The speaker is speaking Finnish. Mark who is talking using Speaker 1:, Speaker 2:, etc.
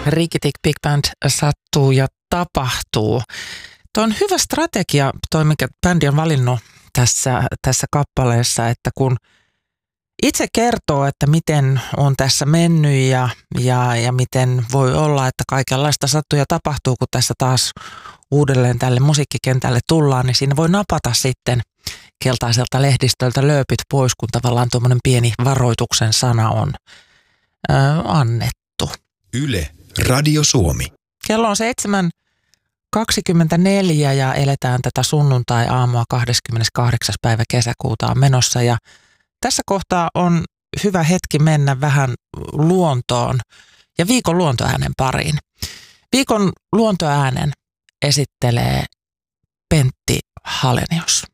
Speaker 1: Rikitik Big Band sattuu ja tapahtuu. Tuo on hyvä strategia, toi mikä bändi on valinnut tässä kappaleessa, että kun itse kertoo, että miten on tässä mennyt ja miten voi olla, että kaikenlaista sattuu ja tapahtuu, kun tässä taas uudelleen tälle musiikkikentälle tullaan, niin siinä voi napata sitten keltaiselta lehdistöltä lööpit pois, kun tavallaan tuommoinen pieni varoituksen sana on annettu.
Speaker 2: Yle, Radio Suomi.
Speaker 1: Kello on 7.24 ja eletään tätä sunnuntai-aamua 28. päivä kesäkuuta on menossa ja tässä kohtaa on hyvä hetki mennä vähän luontoon ja viikon luontoäänen pariin. Viikon luontoäänen esittelee Pentti Halenius.